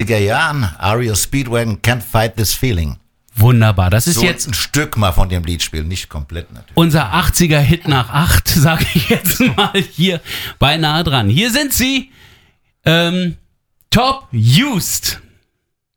80er Jahren, Ario Speedwagon, Can't Fight This Feeling. Wunderbar, das ist So jetzt ein Stück mal von dem Lied spielen, nicht komplett natürlich. unser 80er-Hit nach 8, sage ich jetzt mal hier beinahe dran. Hier sind sie, Top Used.